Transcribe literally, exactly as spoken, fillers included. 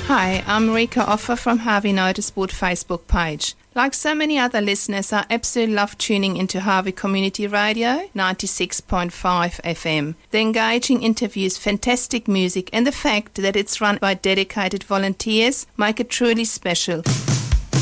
Hi, I'm Rika Offer from Harvey Motorsport Facebook page. Like so many other listeners, I absolutely love tuning into Harvey Community Radio, ninety-six point five F M. The engaging interviews, fantastic music, and the fact that it's run by dedicated volunteers make it truly special.